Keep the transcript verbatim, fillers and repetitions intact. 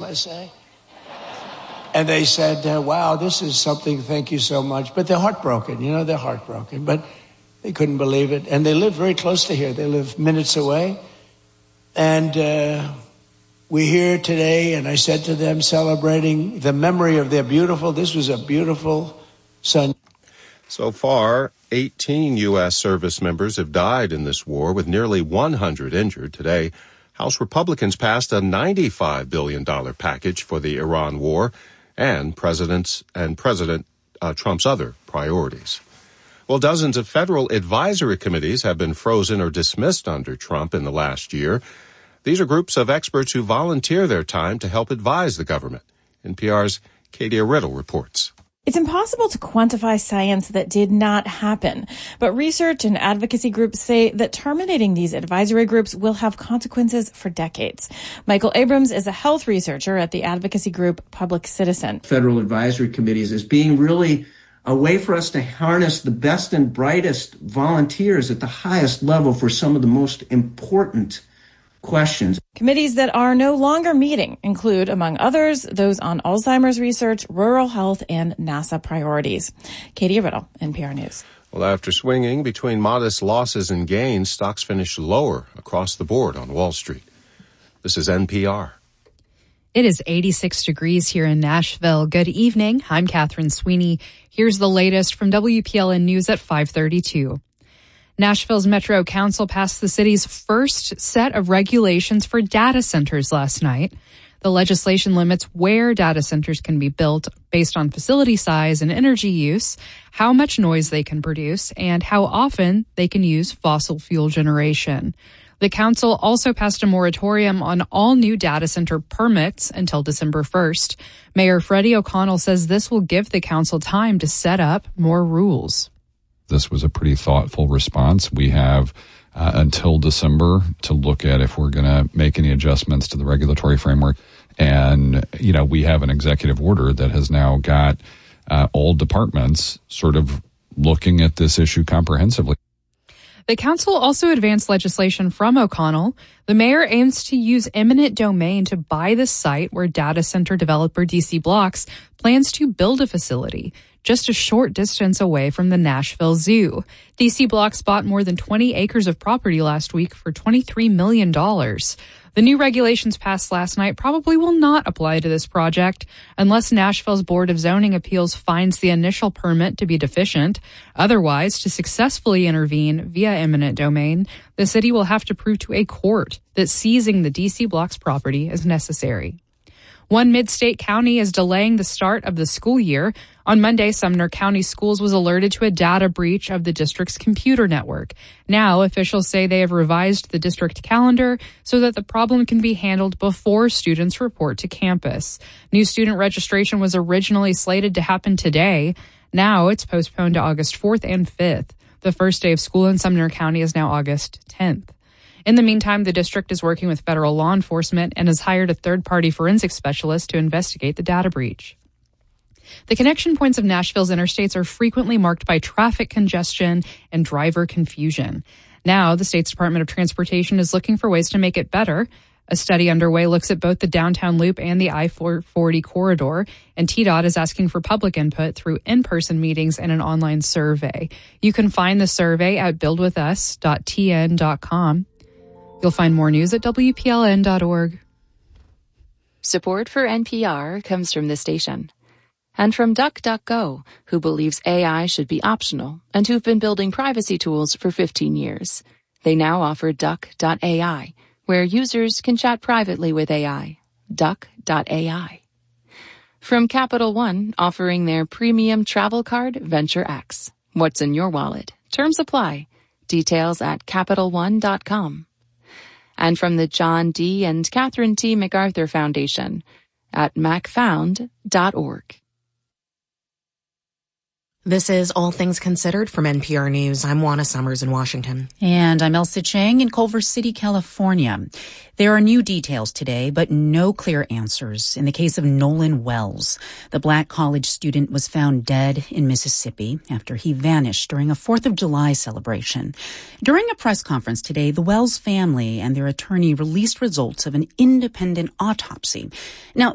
I say? And they said, uh, wow, this is something, thank you so much. But they're heartbroken, you know, they're heartbroken. But they couldn't believe it. And they live very close to here. They live minutes away. And uh, we're here today, and I said to them, celebrating the memory of their beautiful, this was a beautiful son. So far, eighteen U S service members have died in this war, with nearly one hundred injured. Today, House Republicans passed a ninety-five billion dollars package for the Iran war and President's and President uh, Trump's other priorities. Well, dozens of federal advisory committees have been frozen or dismissed under Trump in the last year. These are groups of experts who volunteer their time to help advise the government. N P R's Katie Riddle reports. It's impossible to quantify science that did not happen, but research and advocacy groups say that terminating these advisory groups will have consequences for decades. Michael Abrams is a health researcher at the advocacy group Public Citizen. Federal advisory committees as being really a way for us to harness the best and brightest volunteers at the highest level for some of the most important questions. Committees that are no longer meeting include, among others, those on Alzheimer's research, rural health, and NASA priorities. Katie Riddle, N P R News. Well, after swinging between modest losses and gains, stocks finished lower across the board on Wall Street. This is N P R. It is eighty-six degrees here in Nashville. Good evening. I'm Catherine Sweeney. Here's the latest from W P L N News at five thirty-two. Nashville's Metro Council passed the city's first set of regulations for data centers last night. The legislation limits where data centers can be built based on facility size and energy use, how much noise they can produce, and how often they can use fossil fuel generation. The council also passed a moratorium on all new data center permits until December first. Mayor Freddie O'Connell says this will give the council time to set up more rules. This was a pretty thoughtful response. We have uh, until December to look at if we're going to make any adjustments to the regulatory framework. And, you know, we have an executive order that has now got uh, all departments sort of looking at this issue comprehensively. The council also advanced legislation from O'Connell. The mayor aims to use eminent domain to buy the site where data center developer D C Blocks plans to build a facility just a short distance away from the Nashville Zoo. D C Blocks bought more than twenty acres of property last week for twenty-three million dollars. The new regulations passed last night probably will not apply to this project unless Nashville's Board of Zoning Appeals finds the initial permit to be deficient. Otherwise, to successfully intervene via eminent domain, the city will have to prove to a court that seizing the D C Blocks property is necessary. One mid-state county is delaying the start of the school year. On Monday, Sumner County Schools was alerted to a data breach of the district's computer network. Now, officials say they have revised the district calendar so that the problem can be handled before students report to campus. New student registration was originally slated to happen today. Now it's postponed to August fourth and fifth. The first day of school in Sumner County is now August tenth. In the meantime, the district is working with federal law enforcement and has hired a third-party forensic specialist to investigate the data breach. The connection points of Nashville's interstates are frequently marked by traffic congestion and driver confusion. Now, the state's Department of Transportation is looking for ways to make it better. A study underway looks at both the downtown loop and the I four forty corridor, and T DOT is asking for public input through in-person meetings and an online survey. You can find the survey at build with us dot t n dot com. You'll find more news at W P L N dot org. Support for N P R comes from this station. And from DuckDuckGo, who believes A I should be optional and who've been building privacy tools for fifteen years. They now offer duck dot A I, where users can chat privately with A I. duck dot A I. From Capital One, offering their premium travel card, Venture X. What's in your wallet? Terms apply. Details at Capital One dot com. And from the John D. and Catherine T. MacArthur Foundation at mac found dot org. This is All Things Considered from N P R News. I'm Juana Summers in Washington. And I'm Elsa Chang in Culver City, California. There are new details today, but no clear answers in the case of Nolan Wells. The black college student was found dead in Mississippi after he vanished during a fourth of July celebration. During a press conference today, the Wells family and their attorney released results of an independent autopsy. Now,